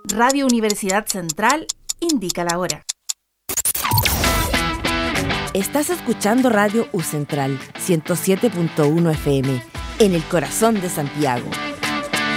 Radio Universidad Central indica la hora. Estás escuchando Radio U Central 107.1 FM en el corazón de Santiago.